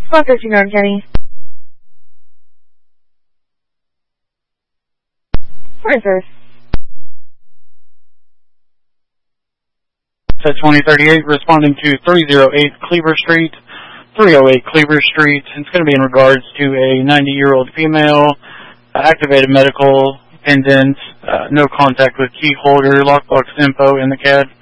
Spot 13 Norton County. Morning, sir. Set 2038, responding to 308 Cleaver Street. 308 Cleaver Street. It's going to be in regards to a 90-year-old female, activated medical, pendant, no contact with key holder, lockbox info in the CAD.